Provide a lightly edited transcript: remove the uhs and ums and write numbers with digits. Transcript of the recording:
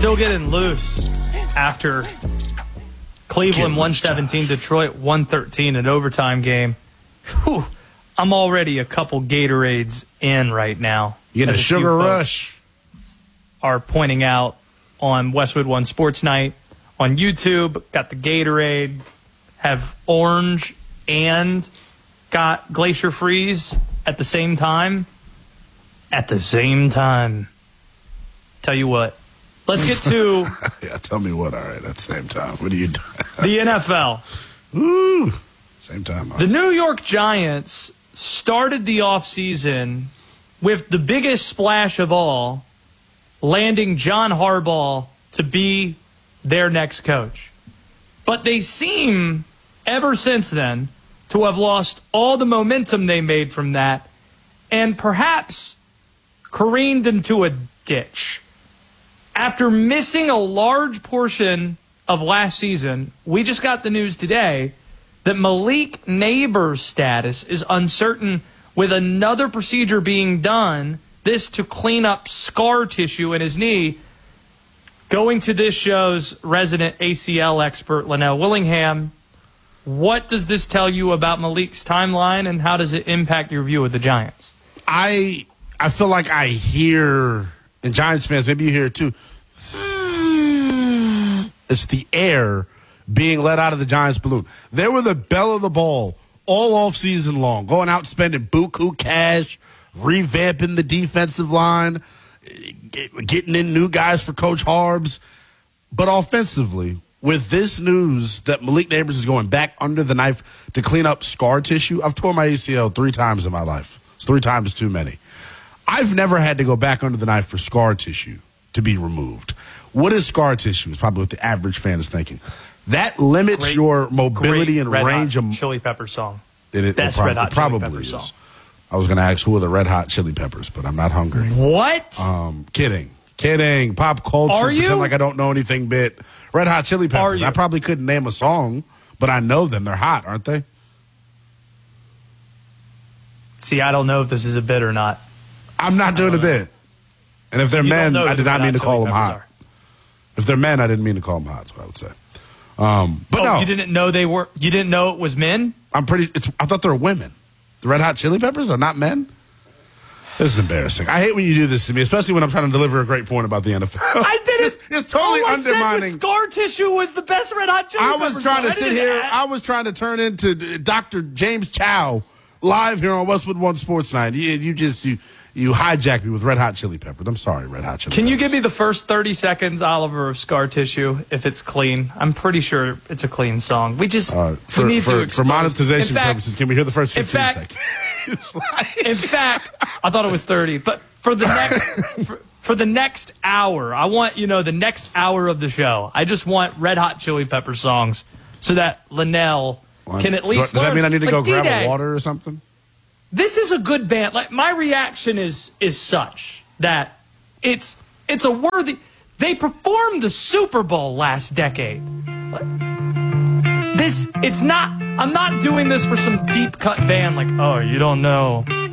Still getting loose after Cleveland 117, Detroit 113, an overtime game. Whew, I'm already a couple Gatorades in right now. You get a sugar rush. Are pointing out on Westwood One Sports Night on YouTube. Got the Gatorade, have orange, and got Glacier Freeze at the same time. At the same time. Tell you what. Let's get to... Yeah, tell me what, all right, at the same time. What are you doing? The NFL. Ooh, same time. Huh? The New York Giants started the offseason with the biggest splash of all, landing John Harbaugh to be their next coach. But they seem, ever since then, to have lost all the momentum they made from that and perhaps careened into a ditch. After missing a large portion of last season, we just got the news today that Malik Neighbors' status is uncertain, with another procedure being done, this to clean up scar tissue in his knee. Going to this show's resident ACL expert, Linnell Willingham, what does this tell you about Malik's timeline, and how does it impact your view of the Giants? I feel like I hear, and Giants fans, maybe you hear it too, it's the air being let out of the Giants balloon. They were the belle of the ball all off season long, going out spending buku cash, revamping the defensive line, getting in new guys for Coach Harbs. But offensively, with this news that Malik Neighbors is going back under the knife to clean up scar tissue, I've torn my ACL 3 times in my life. It's 3 times too many. I've never had to go back under the knife for scar tissue to be removed. What is scar tissue? Is probably what the average fan is thinking. That limits your mobility and range of Chili Pepper song. Best Red Hot Chili probably Pepper is. song. I was going to ask who are the Red Hot Chili Peppers, but I'm not hungry. What? Kidding. Pop culture. Are you? Pretend like I don't know anything. Bit Red Hot Chili Peppers. I probably couldn't name a song, but I know them. They're hot, aren't they? See, I don't know if this is a bit or not. I'm not doing a bit. And if they're men, I did not mean to call them hot. If they're men, I didn't mean to call them hot. That's what I would say. But no, you didn't know they were. You didn't know it was men. I thought they were women. The Red Hot Chili Peppers are not men. This is embarrassing. I hate when you do this to me, especially when I'm trying to deliver a great point about the NFL. I did it. It's totally all undermining. I said was scar tissue was the best Red Hot Chili Peppers. I was trying to sit here. I was trying to turn into Dr. James Chow live here on Westwood One Sports Night. You hijacked me with Red Hot Chili Peppers. I'm sorry, Red Hot Chili Peppers. Can you give me the first 30 seconds, Oliver, of scar tissue, if it's clean? I'm pretty sure it's a clean song. We just we need to expose. For monetization purposes, can we hear the first 15 seconds? In fact, I thought it was 30. But for the next for the next hour, I want the next hour of the show. I just want Red Hot Chili Pepper songs so that Linnell can at least. Does that mean I need to go grab D-Day, a water or something? This is a good band. Like, my reaction is such that it's a worthy. They performed the Super Bowl last decade. It's not. I'm not doing this for some deep cut band like, oh, you don't know